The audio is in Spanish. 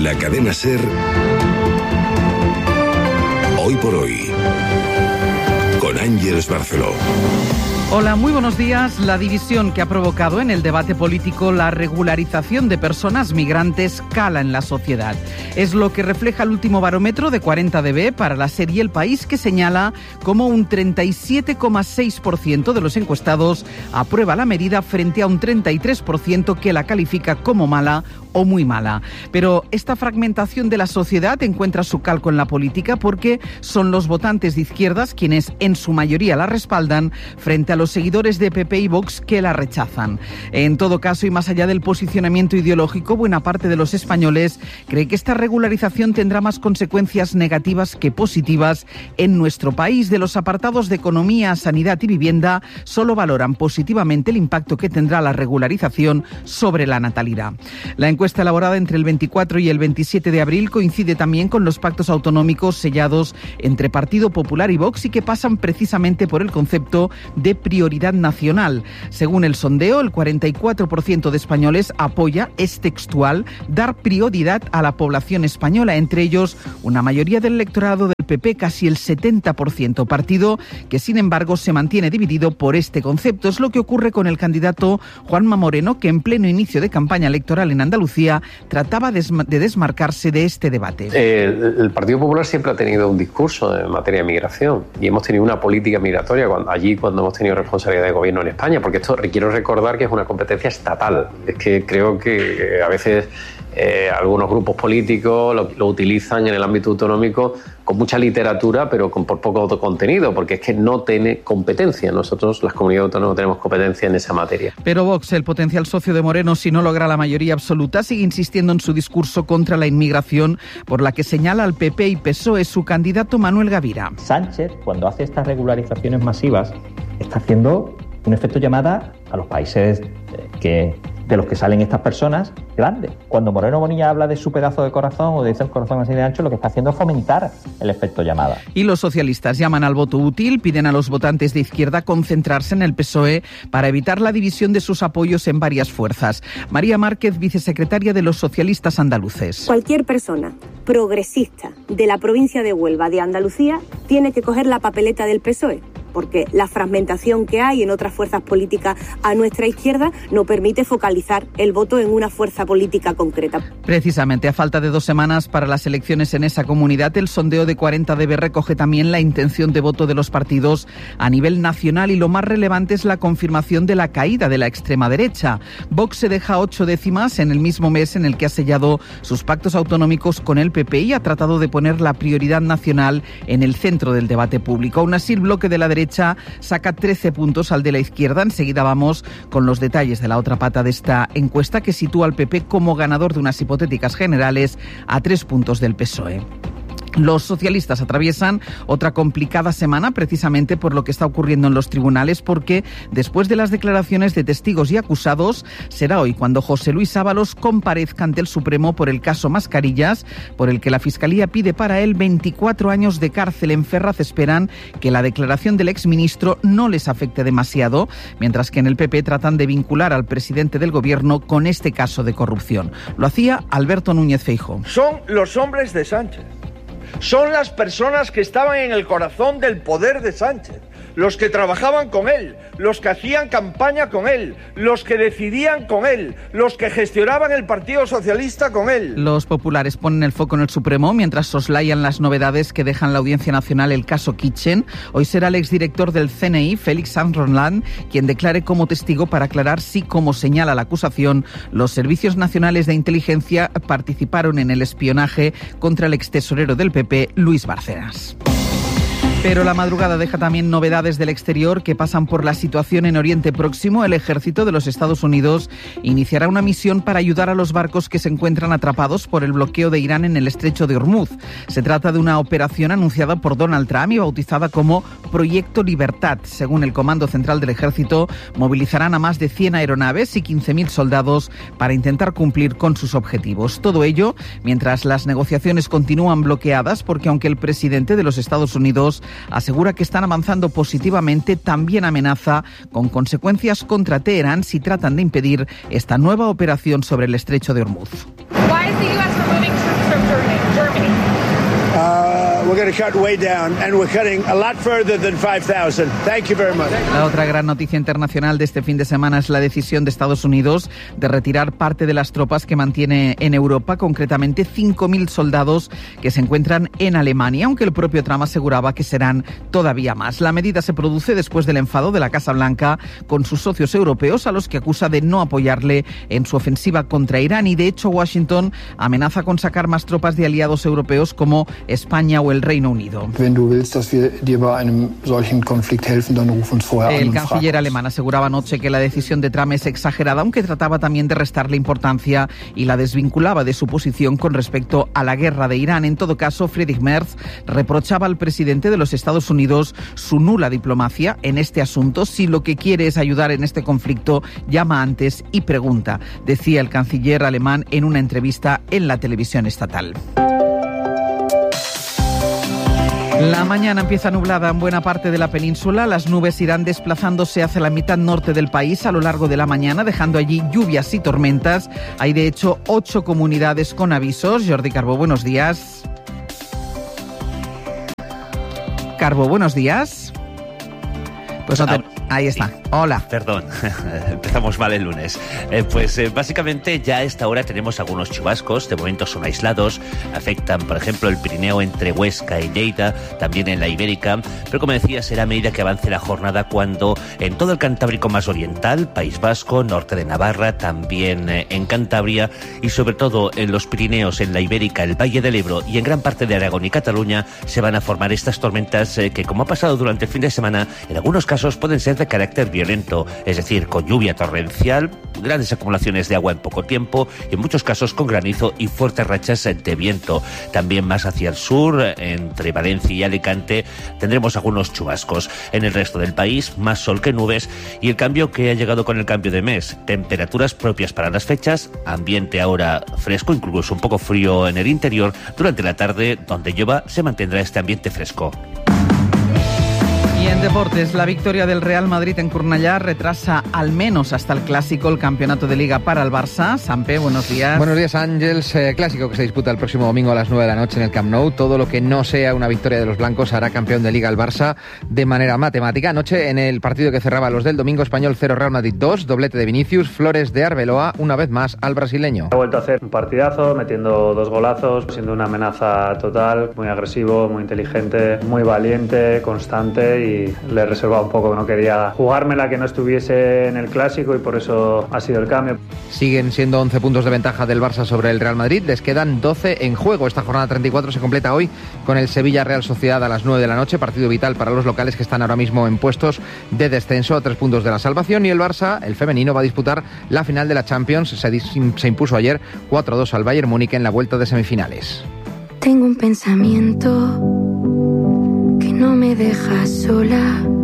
En la cadena SER, Hoy por Hoy, con Ángeles Barceló. Hola, muy buenos días. La división que ha provocado en el debate político la regularización de personas migrantes cala en la sociedad. Es lo que refleja el último barómetro de 40dB para la serie El País, que señala cómo un 37,6% de los encuestados aprueba la medida frente a un 33% que la califica como mala o muy mala. Pero esta fragmentación de la sociedad encuentra su calco en la política porque son los votantes de izquierdas quienes en su mayoría la respaldan frente a los seguidores de PP y Vox que la rechazan. En todo caso, y más allá del posicionamiento ideológico, buena parte de los españoles cree que esta regularización tendrá más consecuencias negativas que positivas en nuestro país. De los apartados de economía, sanidad y vivienda, solo valoran positivamente el impacto que tendrá la regularización sobre la natalidad. La encuesta elaborada entre el 24 y el 27 de abril coincide también con los pactos autonómicos sellados entre Partido Popular y Vox y que pasan precisamente por el concepto de prioridad nacional. Según el sondeo, el 44% de españoles apoya, es textual, dar prioridad a la población española, entre ellos una mayoría del electorado del PP, casi el 70%, partido que sin embargo se mantiene dividido por este concepto. Es lo que ocurre con el candidato Juanma Moreno, que en pleno inicio de campaña electoral en Andalucía trataba de desmarcarse de este debate. El Partido Popular siempre ha tenido un discurso en materia de migración y hemos tenido una política migratoria cuando hemos tenido responsabilidad de gobierno en España, porque esto quiero recordar que es una competencia estatal. Es que creo que a veces algunos grupos políticos lo utilizan en el ámbito autonómico con mucha literatura, pero por poco contenido, porque es que no tiene competencia. Nosotros, las comunidades autónomas, no tenemos competencia en esa materia. Pero Vox, el potencial socio de Moreno, si no logra la mayoría absoluta, sigue insistiendo en su discurso contra la inmigración, por la que señala al PP y PSOE su candidato Manuel Gavira. Sánchez, cuando hace estas regularizaciones masivas, está haciendo un efecto llamada a los países de los que salen estas personas grandes. Cuando Moreno Bonilla habla de su pedazo de corazón o dice el corazón así de ancho, lo que está haciendo es fomentar el efecto llamada. Y los socialistas llaman al voto útil, piden a los votantes de izquierda concentrarse en el PSOE para evitar la división de sus apoyos en varias fuerzas. María Márquez, vicesecretaria de los socialistas andaluces. Cualquier persona progresista de la provincia de Huelva, de Andalucía, tiene que coger la papeleta del PSOE, porque la fragmentación que hay en otras fuerzas políticas a nuestra izquierda no permite focalizar el voto en una fuerza política concreta. Precisamente, a falta de 2 semanas para las elecciones en esa comunidad, el sondeo de 40dB recoge también la intención de voto de los partidos a nivel nacional y lo más relevante es la confirmación de la caída de la extrema derecha. Vox se deja 8 décimas en el mismo mes en el que ha sellado sus pactos autonómicos con el PP y ha tratado de poner la prioridad nacional en el centro del debate público. Aún así, el bloque de la derecha saca 13 puntos al de la izquierda. Enseguida vamos con los detalles de la otra pata de esta encuesta que sitúa al PP como ganador de unas hipotéticas generales a 3 puntos del PSOE. Los socialistas atraviesan otra complicada semana precisamente por lo que está ocurriendo en los tribunales, porque después de las declaraciones de testigos y acusados será hoy cuando José Luis Ábalos comparezca ante el Supremo por el caso Mascarillas, por el que la Fiscalía pide para él 24 años de cárcel. En Ferraz esperan que la declaración del exministro no les afecte demasiado, mientras que en el PP tratan de vincular al presidente del Gobierno con este caso de corrupción. Lo hacía Alberto Núñez Feijóo. Son los hombres de Sánchez. Son las personas que estaban en el corazón del poder de Sánchez, los que trabajaban con él, los que hacían campaña con él, los que decidían con él, los que gestionaban el Partido Socialista con él. Los populares ponen el foco en el Supremo mientras soslayan las novedades que dejan la Audiencia Nacional el caso Kitchen. Hoy será el exdirector del CNI, Félix Sanz Román, quien declare como testigo para aclarar si, como señala la acusación, los servicios nacionales de inteligencia participaron en el espionaje contra el extesorero del PP, Luis Bárcenas. Pero la madrugada deja también novedades del exterior que pasan por la situación en Oriente Próximo. El ejército de los Estados Unidos iniciará una misión para ayudar a los barcos que se encuentran atrapados por el bloqueo de Irán en el estrecho de Hormuz. Se trata de una operación anunciada por Donald Trump y bautizada como Proyecto Libertad. Según el Comando Central del Ejército, movilizarán a más de 100 aeronaves y 15.000 soldados para intentar cumplir con sus objetivos. Todo ello mientras las negociaciones continúan bloqueadas porque aunque el presidente de los Estados Unidos asegura que están avanzando positivamente, también amenaza con consecuencias contra Teherán si tratan de impedir esta nueva operación sobre el estrecho de Hormuz. we're going to cut way down, and we're cutting a lot further than 5,000. Thank you very much. La otra gran noticia internacional de este fin de semana es la decisión de Estados Unidos de retirar parte de las tropas que mantiene en Europa, concretamente 5.000 soldados que se encuentran en Alemania, aunque el propio Trump aseguraba que serán todavía más. La medida se produce después del enfado de la Casa Blanca con sus socios europeos, a los que acusa de no apoyarle en su ofensiva contra Irán, y de hecho Washington amenaza con sacar más tropas de aliados europeos como España o el Reino Unido. El canciller alemán aseguraba anoche que la decisión de Trump es exagerada, aunque trataba también de restarle importancia y la desvinculaba de su posición con respecto a la guerra de Irán. En todo caso, Friedrich Merz reprochaba al presidente de los Estados Unidos su nula diplomacia en este asunto. Si lo que quiere es ayudar en este conflicto, llama antes y pregunta, decía el canciller alemán en una entrevista en la televisión estatal. La mañana empieza nublada en buena parte de la península. Las nubes irán desplazándose hacia la mitad norte del país a lo largo de la mañana, dejando allí lluvias y tormentas. Hay de hecho 8 comunidades con avisos. Jordi Carbó, buenos días. Carbó, buenos días. Pues no te... Ahí está. Hola. Perdón, empezamos mal el lunes. Básicamente ya a esta hora tenemos algunos chubascos, de momento son aislados, afectan por ejemplo el Pirineo entre Huesca y Lleida, también en la Ibérica, pero como decía, será a medida que avance la jornada cuando en todo el Cantábrico más oriental, País Vasco, norte de Navarra, también en Cantabria y sobre todo en los Pirineos, en la Ibérica, el Valle del Ebro y en gran parte de Aragón y Cataluña se van a formar estas tormentas que, como ha pasado durante el fin de semana, en algunos casos pueden ser de carácter violento, es decir, con lluvia torrencial, grandes acumulaciones de agua en poco tiempo y en muchos casos con granizo y fuertes rachas de viento. También más hacia el sur, entre Valencia y Alicante, tendremos algunos chubascos. En el resto del país, más sol que nubes y el cambio que ha llegado con el cambio de mes. Temperaturas propias para las fechas, ambiente ahora fresco, incluso un poco frío en el interior. Durante la tarde, donde llueva, se mantendrá este ambiente fresco. Y en deportes, la victoria del Real Madrid en Cornellà retrasa al menos hasta el Clásico el campeonato de Liga para el Barça. Sampe, buenos días. Buenos días, Ángels. Clásico que se disputa el próximo domingo a las 9 de la noche en el Camp Nou. Todo lo que no sea una victoria de los blancos hará campeón de Liga al Barça de manera matemática. Anoche, en el partido que cerraba los del domingo, Español 0, Real Madrid 2, doblete de Vinicius, Flores de Arbeloa, una vez más al brasileño. Ha vuelto a hacer un partidazo, metiendo 2 golazos, siendo una amenaza total, muy agresivo, muy inteligente, muy valiente, constante, y le reservaba un poco, no quería jugármela que no estuviese en el Clásico y por eso ha sido el cambio. Siguen siendo 11 puntos de ventaja del Barça sobre el Real Madrid, les quedan 12 en juego. Esta jornada 34 se completa hoy con el Sevilla-Real Sociedad a las 9 de la noche, partido vital para los locales que están ahora mismo en puestos de descenso a 3 puntos de la salvación, y el Barça, el femenino, va a disputar la final de la Champions. Se impuso ayer 4-2 al Bayern Múnich en la vuelta de semifinales. Tengo un pensamiento que no me deja sola.